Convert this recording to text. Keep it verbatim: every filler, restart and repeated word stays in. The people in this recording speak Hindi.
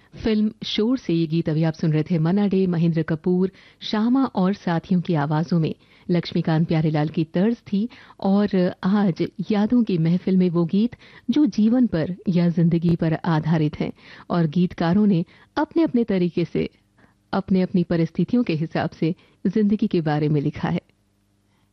फिल्म शोर से ये गीत अभी आप सुन रहे थे। मन्ना डे, महेंद्र कपूर, श्यामा और साथियों की आवाजों में लक्ष्मीकांत प्यारेलाल की तर्ज थी। और आज यादों की महफिल में वो गीत जो जीवन पर या जिंदगी पर आधारित हैं और गीतकारों ने अपने अपने तरीके से अपने अपनी परिस्थितियों के हिसाब से जिंदगी के बारे में लिखा है।